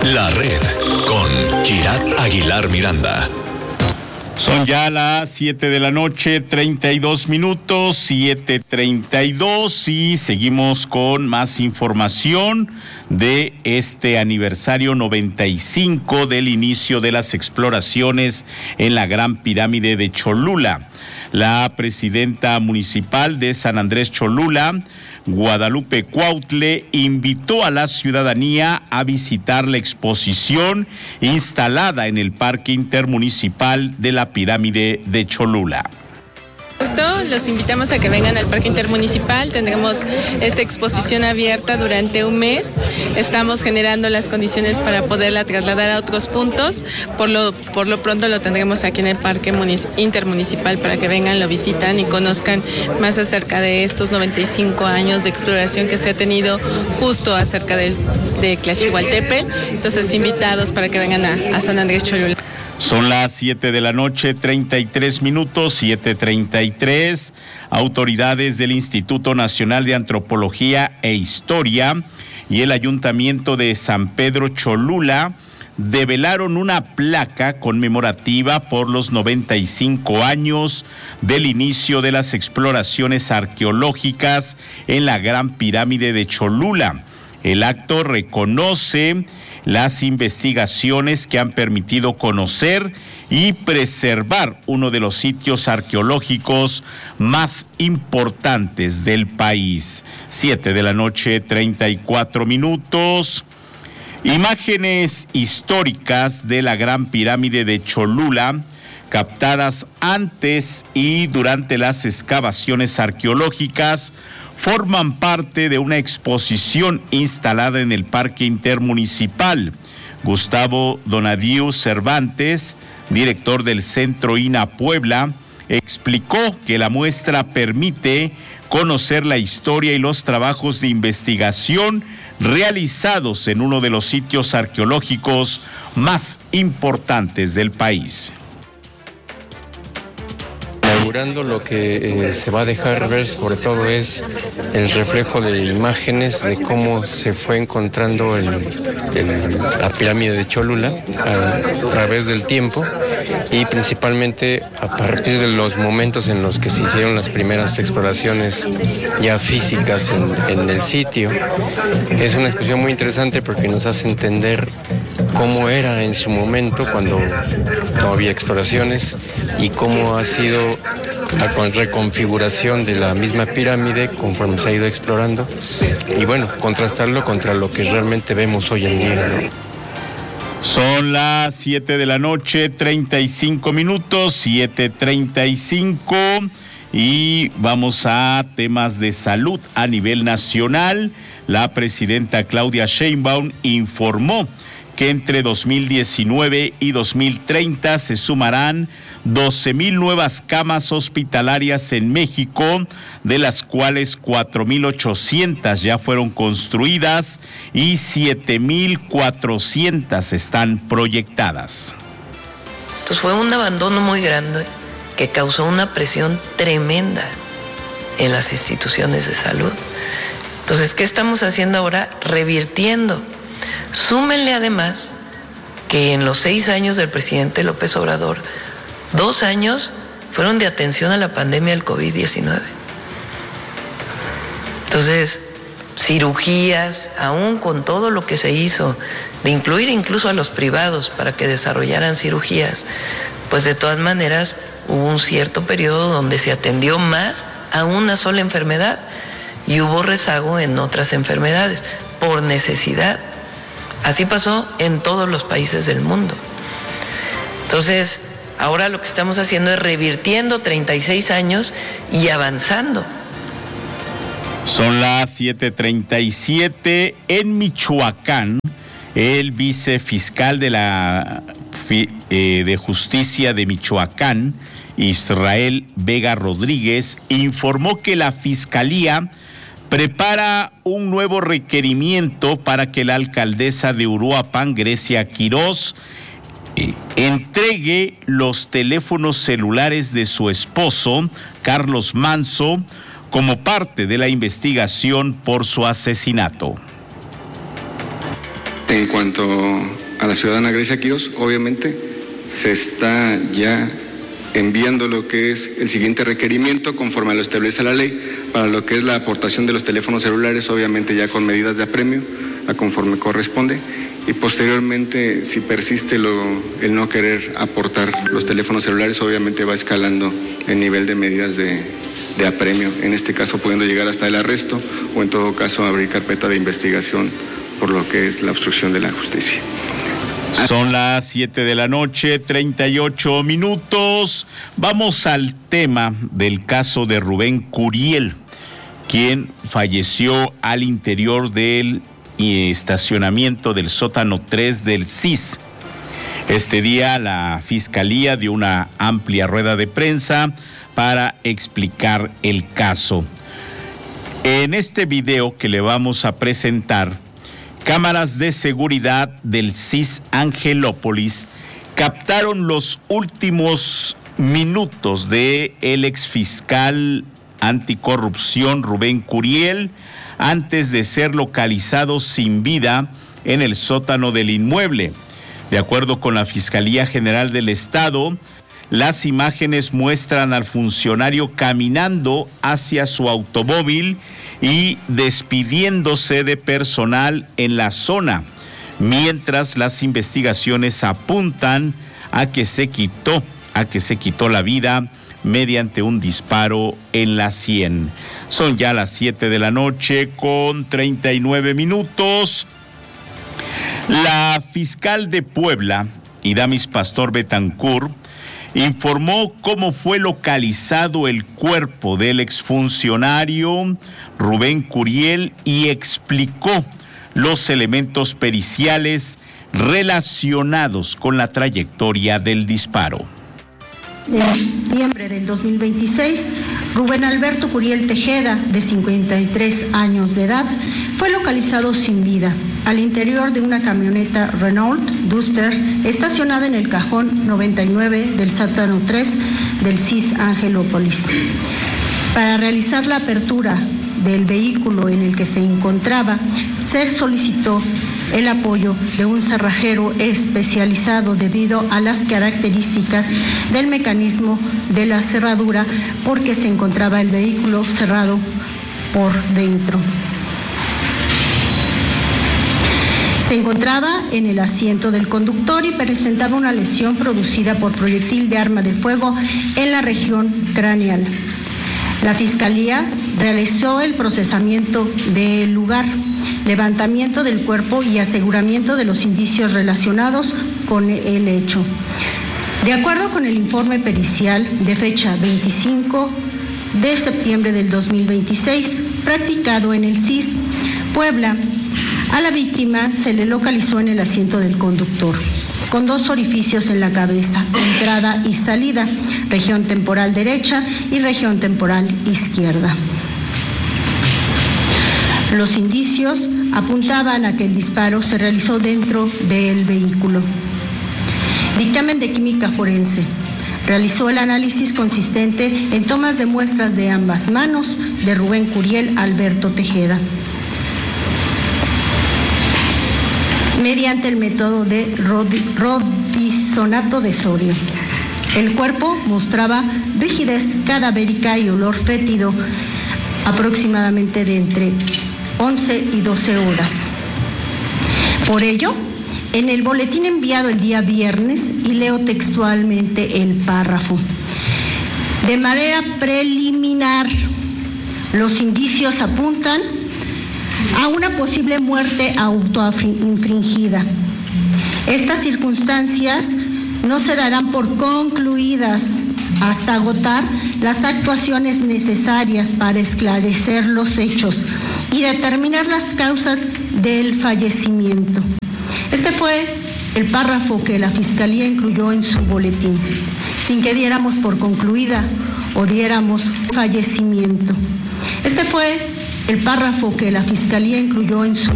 La Red con Girat Aguilar Miranda. Son ya las 7 de la noche, 32 minutos, 7:32, y seguimos con más información de este aniversario 95 del inicio de las exploraciones en la Gran Pirámide de Cholula. La presidenta municipal de San Andrés Cholula, Guadalupe Cuautle, invitó a la ciudadanía a visitar la exposición instalada en el Parque Intermunicipal de la Pirámide de Cholula. Los invitamos a que vengan al Parque Intermunicipal. Tendremos esta exposición abierta durante un mes. Estamos generando las condiciones para poderla trasladar a otros puntos. Por lo pronto lo tendremos aquí en el Parque Intermunicipal para que vengan, lo visitan y conozcan más acerca de estos 95 años de exploración que se ha tenido justo acerca de Tlaxihualtepetl. Entonces, invitados para que vengan a San Andrés Cholula. Son las 7 de la noche, 33 minutos, 7:33. Autoridades del Instituto Nacional de Antropología e Historia y el Ayuntamiento de San Pedro Cholula develaron una placa conmemorativa por los 95 años del inicio de las exploraciones arqueológicas en la Gran Pirámide de Cholula. El acto reconoce las investigaciones que han permitido conocer y preservar uno de los sitios arqueológicos más importantes del país. 7 de la noche, 34 minutos. Imágenes históricas de la Gran Pirámide de Cholula, captadas antes y durante las excavaciones arqueológicas, forman parte de una exposición instalada en el Parque Intermunicipal. Gustavo Donadiu Cervantes, director del Centro INA Puebla, explicó que la muestra permite conocer la historia y los trabajos de investigación realizados en uno de los sitios arqueológicos más importantes del país. Inaugurando, lo que se va a dejar ver sobre todo es el reflejo de imágenes de cómo se fue encontrando la pirámide de Cholula a través del tiempo, y principalmente a partir de los momentos en los que se hicieron las primeras exploraciones ya físicas en el sitio. Es una exposición muy interesante porque nos hace entender cómo era en su momento cuando no había exploraciones y cómo ha sido la reconfiguración de la misma pirámide conforme se ha ido explorando, y bueno, contrastarlo contra lo que realmente vemos hoy en día, ¿no? Son las 7 de la noche, 35 minutos, 7:35, y vamos a temas de salud a nivel nacional. La presidenta Claudia Sheinbaum informó que entre 2019 y 2030 se sumarán 12,000 nuevas camas hospitalarias en México, de las cuales 4,800 ya fueron construidas y 7,400 están proyectadas. Entonces fue un abandono muy grande que causó una presión tremenda en las instituciones de salud. Entonces, ¿qué estamos haciendo ahora? Revirtiendo. Súmenle además que en los 6 años del presidente López Obrador, 2 años fueron de atención a la pandemia del COVID-19. Entonces, cirugías, aún con todo lo que se hizo, de incluir incluso a los privados para que desarrollaran cirugías, pues de todas maneras hubo un cierto periodo donde se atendió más a una sola enfermedad y hubo rezago en otras enfermedades por necesidad. Así pasó en todos los países del mundo. Entonces, ahora lo que estamos haciendo es revirtiendo 36 años y avanzando. Son las 7:37. En Michoacán, el vicefiscal de Justicia de Michoacán, Israel Vega Rodríguez, informó que la Fiscalía prepara un nuevo requerimiento para que la alcaldesa de Uruapan, Grecia Quirós, entregue los teléfonos celulares de su esposo, Carlos Manso, como parte de la investigación por su asesinato. En cuanto a la ciudadana Grecia Quirós, obviamente se está ya enviando lo que es el siguiente requerimiento conforme a lo establece la ley para lo que es la aportación de los teléfonos celulares, obviamente ya con medidas de apremio a conforme corresponde, y posteriormente si persiste el no querer aportar los teléfonos celulares, obviamente va escalando el nivel de medidas de apremio, en este caso pudiendo llegar hasta el arresto o en todo caso abrir carpeta de investigación por lo que es la obstrucción de la justicia. Son las 7 de la noche, 38 minutos. Vamos al tema del caso de Rubén Curiel, quien falleció al interior del estacionamiento del sótano 3 del CIS. Este día la Fiscalía dio una amplia rueda de prensa para explicar el caso. En este video que le vamos a presentar, cámaras de seguridad del CIS Angelópolis captaron los últimos minutos de el exfiscal anticorrupción Rubén Curiel antes de ser localizado sin vida en el sótano del inmueble. De acuerdo con la Fiscalía General del Estado, las imágenes muestran al funcionario caminando hacia su automóvil y despidiéndose de personal en la zona, mientras las investigaciones apuntan a que se quitó la vida mediante un disparo en la sien. Son ya las 7 de la noche con 39 minutos. La fiscal de Puebla, Idamis Pastor Betancur, informó cómo fue localizado el cuerpo del exfuncionario Rubén Curiel y explicó los elementos periciales relacionados con la trayectoria del disparo. En noviembre del 2026, Rubén Alberto Curiel Tejeda, de 53 años de edad, fue localizado sin vida al interior de una camioneta Renault Duster estacionada en el cajón 99 del sótano 3 del CIS Angelópolis. Para realizar la apertura del vehículo en el que se encontraba, se solicitó el apoyo de un cerrajero especializado debido a las características del mecanismo de la cerradura, porque se encontraba el vehículo cerrado por dentro. Se encontraba en el asiento del conductor y presentaba una lesión producida por proyectil de arma de fuego en la región craneal. La Fiscalía realizó el procesamiento del lugar, levantamiento del cuerpo y aseguramiento de los indicios relacionados con el hecho. De acuerdo con el informe pericial de fecha 25 de septiembre del 2026, practicado en el CIS Puebla, a la víctima se le localizó en el asiento del conductor, con 2 orificios en la cabeza, entrada y salida, región temporal derecha y región temporal izquierda. Los indicios apuntaban a que el disparo se realizó dentro del vehículo. Dictamen de química forense. Realizó el análisis consistente en tomas de muestras de ambas manos de Rubén Curiel Alberto Tejeda, mediante el método de rodisonato de sodio. El cuerpo mostraba rigidez cadavérica y olor fétido, aproximadamente de entre 11 y 12 horas. Por ello, en el boletín enviado el día viernes, y leo textualmente el párrafo: de manera preliminar, los indicios apuntan a una posible muerte autoinfringida. Estas circunstancias no se darán por concluidas hasta agotar las actuaciones necesarias para esclarecer los hechos y determinar las causas del fallecimiento. Este fue el párrafo que la Fiscalía incluyó en su boletín, sin que diéramos por concluida o diéramos fallecimiento. Este fue el párrafo que la Fiscalía incluyó en su